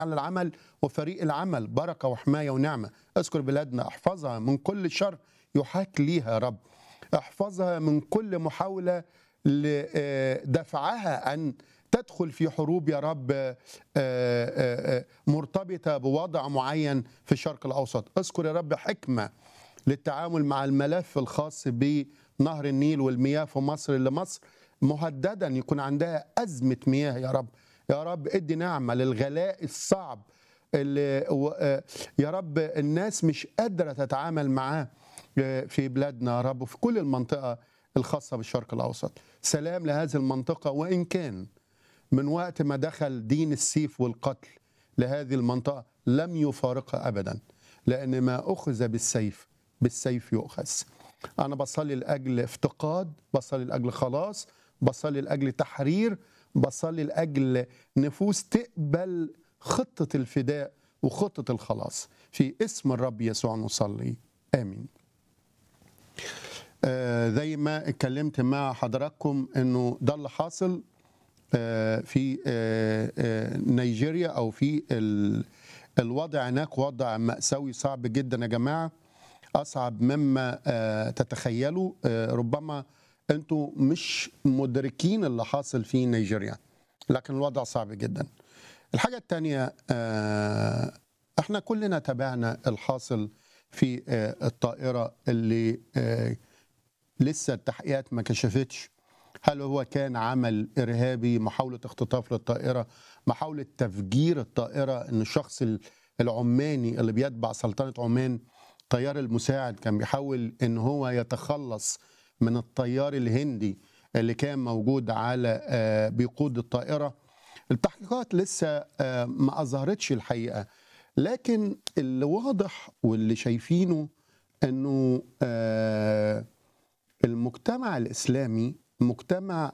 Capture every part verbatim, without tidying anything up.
على العمل وفريق العمل بركة وحماية ونعمة. اذكر بلادنا، احفظها من كل شر يحاك ليها يا رب. احفظها من كل محاولة لدفعها أن تدخل في حروب يا رب آه، آه، آه، مرتبطة بوضع معين في الشرق الأوسط. اذكر يا رب حكمة للتعامل مع الملف الخاص بنهر النيل والمياه في مصر، اللي مصر مهددا يكون عندها أزمة مياه يا رب. يا رب ادي نعمة للغلاء الصعب اللي يا رب الناس مش قادرة تتعامل معاه في بلادنا يا رب، وفي كل المنطقة الخاصة بالشرق الأوسط. سلام لهذه المنطقة، وإن كان من وقت ما دخل دين السيف والقتل لهذه المنطقة لم يفارقها أبدا، لأن ما أخذ بالسيف بالسيف يؤخذ. أنا بصلي لأجل افتقاد، بصلي لأجل خلاص، بصلي لأجل تحرير، بصلي لأجل نفوس تقبل خطة الفداء وخطة الخلاص. في اسم الرب يسوع نصلي، آمين. آه زي ما اتكلمت مع حضراتكم انه ده اللي حاصل آه في آه آه نيجيريا، او في ال الوضع هناك وضع مأساوي صعب جدا يا جماعة، أصعب مما آه تتخيلوا. آه ربما أنتوا مش مدركين اللي حاصل في نيجيريا، لكن الوضع صعب جدا. الحاجة الثانية، آه احنا كلنا تابعنا الحاصل في آه الطائرة اللي آه لسه التحقيقات ما كشفتش هل هو كان عمل إرهابي، محاولة اختطاف للطائرة، محاولة تفجير الطائرة. إن الشخص العماني اللي بيتبع سلطنة عمان، الطيار المساعد، كان بيحاول إن هو يتخلص من الطيار الهندي اللي كان موجود على بيقود الطائرة. التحقيقات لسه ما أظهرتش الحقيقة، لكن اللي واضح واللي شايفينه إنه المجتمع الإسلامي مجتمع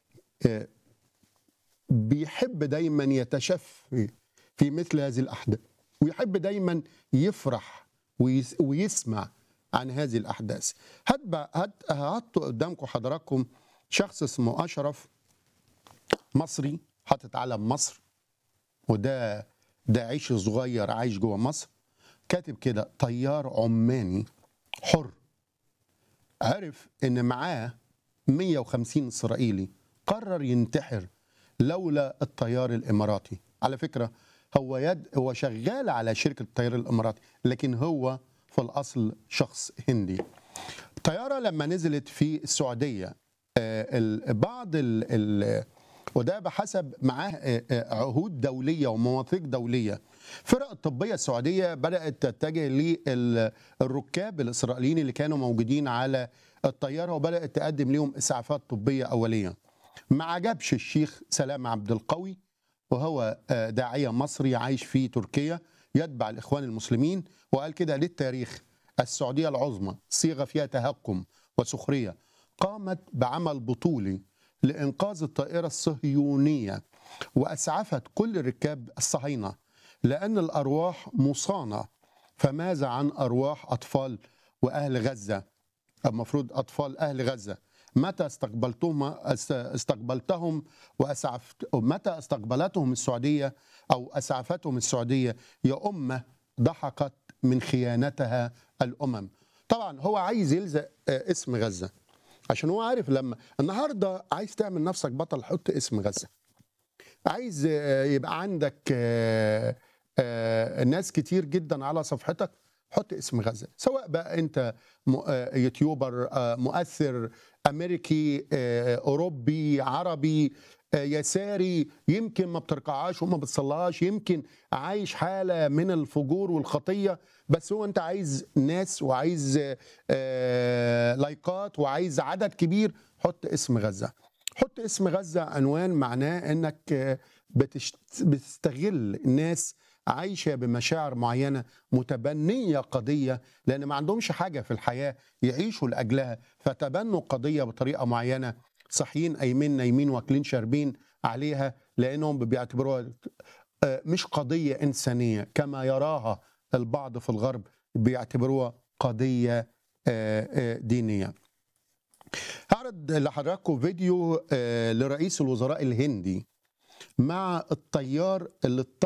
بيحب دايما يتشفي في مثل هذه الأحداث، ويحب دايما يفرح ويسمع عن هذه الأحداث. هحط قدامكم حضراتكم شخص اسمه أشرف، مصري حاطط علم مصر، وده ده عيش صغير عايش جوه مصر. كاتب كده: طيار عماني حر عرف ان معاه مية وخمسين إسرائيلي، قرر ينتحر لولا الطيار الإماراتي. على فكرة هو يد هو شغال على شركة الطيار الإماراتي، لكن هو في الأصل شخص هندي. الطيارة لما نزلت في السعودية بعض ال ال وده بحسب معاه عهود دولية ومواثيق دولية، فرق الطبية السعودية بدأت تتجه للركاب الإسرائيليين اللي كانوا موجودين على الطيارة، وبدأت تقدم لهم إسعافات طبية أولية. ما عجبش الشيخ سلام عبد القوي، وهو داعية مصري عايش في تركيا يتبع الإخوان المسلمين، وقال كده للتاريخ: السعودية العظمى صيغة فيها تهكم وسخرية، قامت بعمل بطولي لإنقاذ الطائرة الصهيونية وأسعفت كل الركاب الصهاينة، لأن الأرواح مصانة، فماذا عن أرواح أطفال وأهل غزة؟ المفروض أطفال أهل غزة متى استقبلتهم استقبلتهم وأسعفت متى استقبلتهم السعودية أو أسعفتهم السعودية يا أمة ضحكت من خيانتها الأمم. طبعا هو عايز يلزق اسم غزة، عشان هو عارف لما النهارده عايز تعمل نفسك بطل، حط اسم غزة. عايز يبقى عندك ناس كتير جدا على صفحتك، حط اسم غزة. سواء بقى انت يوتيوبر، مؤثر، امريكي، اوروبي، عربي، يساري، يمكن ما بتركعهاش وما بتصلهاش، يمكن عايش حالة من الفجور والخطية، بس هو انت عايز ناس وعايز لايكات وعايز عدد كبير، حط اسم غزة. حط اسم غزة عنوان معناه انك بتستغل الناس عايشة بمشاعر معينة، متبنية قضية، لأن ما عندهمش حاجة في الحياة يعيشوا لأجلها، فتبنوا قضية بطريقة معينة، صحيين قايمين نايمين واكلين شاربين عليها، لأنهم بيعتبروها مش قضية إنسانية كما يراها البعض في الغرب، بيعتبروها قضية دينية. هعرض لحضراتكم فيديو لرئيس الوزراء الهندي مع الطيار اللي